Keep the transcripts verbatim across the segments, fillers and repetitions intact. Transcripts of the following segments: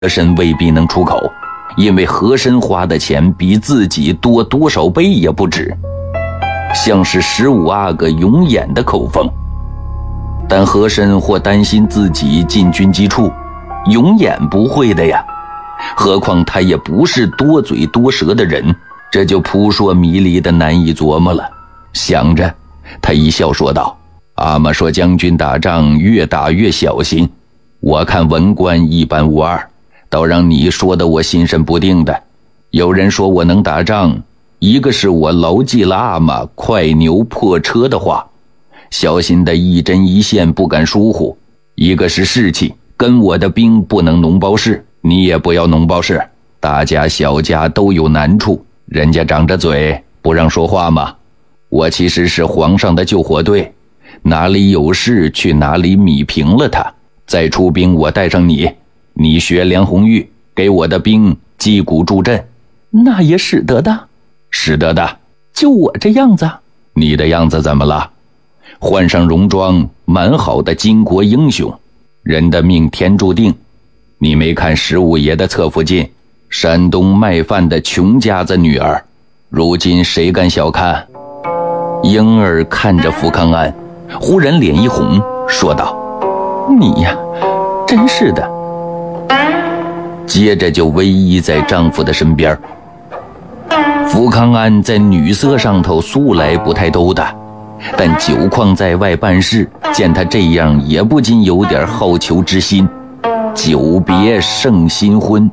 和珅未必能出口，因为和珅花的钱比自己多多少倍也不止，像是十五阿哥永远的口风。但和珅或担心自己进军机处，永远不会的呀。何况他也不是多嘴多舌的人，这就扑朔迷离的难以琢磨了。想着，他一笑说道：“阿玛说将军打仗越打越小心，我看文官一般无二，倒让你说的我心神不定的。有人说我能打仗，一个是我牢记了阿玛快牛破车的话，小心的一针一线不敢疏忽；一个是士气，跟我的兵不能脓包事，你也不要脓包事。大家小家都有难处，人家长着嘴不让说话吗？我其实是皇上的救火队，哪里有事去哪里米平了他。再出兵我带上你，你学梁红玉，给我的兵击鼓助阵。”“ 那也使得的。”“ 使得的。 就我这样子。”“ 你的样子怎么了？换上戎装，蛮好的巾帼英雄。人的命天注定，你没看十五爷的侧福晋，山东卖饭的穷家子女儿，如今谁敢小看？”婴儿看着福康安，忽然脸一红，说道：“ 你呀，真是的。” 接着就偎依在丈夫的身边。福康安在女色上头素来不太兜的，但久旷在外办事，见他这样也不禁有点好求之心。久别胜新婚。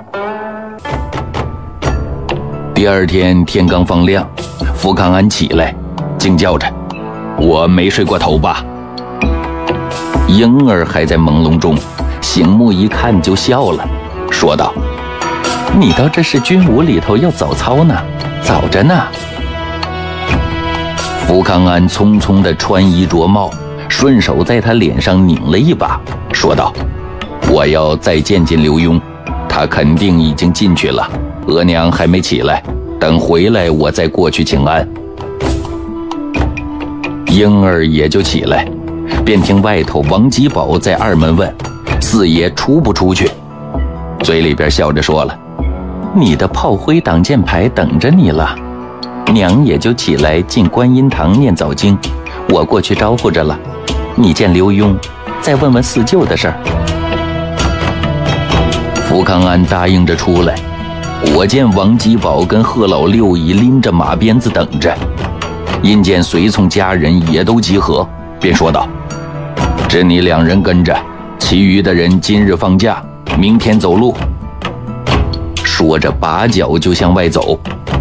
第二天天刚放亮，福康安起来惊叫着：“我没睡过头吧？”婴儿还在朦胧中，醒目一看就笑了，说道：“ 你到这是军伍里头要早操呢，早着呢。” 福康安匆匆地穿衣着帽，顺手在他脸上拧了一把，说道：“我要再见见刘墉，他肯定已经进去了，额娘还没起来，等回来我再过去请安。”婴儿也就起来，便听外头王吉宝在二门问：“四爷出不出去？”嘴里边笑着说了：“ 你的炮灰挡箭牌等着你了。”娘也就起来进观音堂念早经，我过去招呼着了。你见刘墉，再问问四舅的事儿。 福康安答应着出来，果见王吉宝跟贺老六已拎着马鞭子等着。因见随从家人也都集合，便说道：“只你两人跟着，其余的人今日放假，明天走路。”说着拔脚就向外走。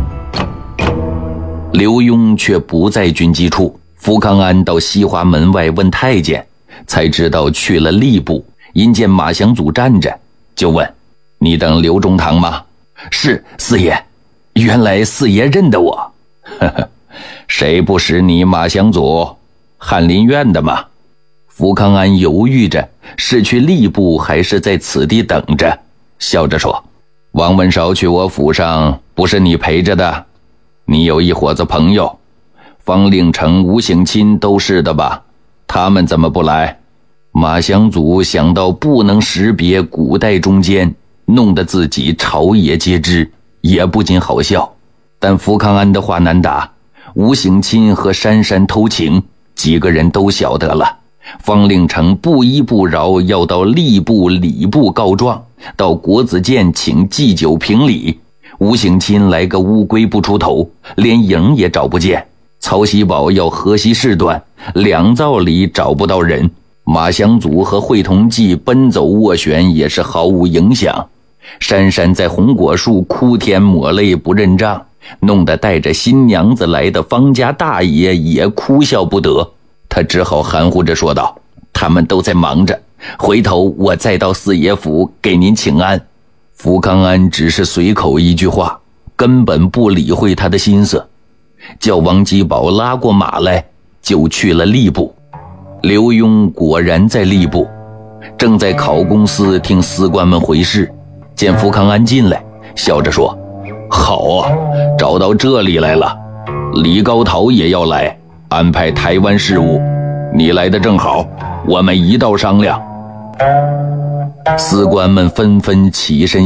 刘墉却不在军机处，福康安到西华门外问太监，才知道去了吏部。因见马祥祖站着，就问：“你等刘中堂吗？”“是，四爷。”“原来四爷认得我。”“呵呵，谁不识你马祥祖？翰林院的吗？”福康安犹豫着，是去吏部还是在此地等着，笑着说：“王文韶去我府上，不是你陪着的？你有一伙子朋友，方令成、吴省亲都是的吧？他们怎么不来？”马祥祖想到不能识别古代中间，弄得自己朝野皆知，也不禁好笑。但福康安的话难答，吴省亲和珊珊偷情，几个人都晓得了。方令成不依不饶，要到吏部、礼部告状，到国子监请祭酒评理。吴省亲来个乌龟不出头，连影也找不见。曹锡宝要河西事端，两造里找不到人。马祥祖和惠同济奔走斡旋也是毫无影响。珊珊在红果树哭天抹泪不认账，弄得带着新娘子来的方家大爷也哭笑不得。他只好含糊着说道：“他们都在忙着，回头我再到四爷府给您请安。”福康安只是随口一句话，根本不理会他的心思，叫王吉宝拉过马来，就去了吏部。刘墉果然在吏部，正在考公司听司官们回事，见福康安进来，笑着说：“好啊，找到这里来了。李高陶也要来安排台湾事务，你来的正好，我们一道商量。” 司官们纷纷起身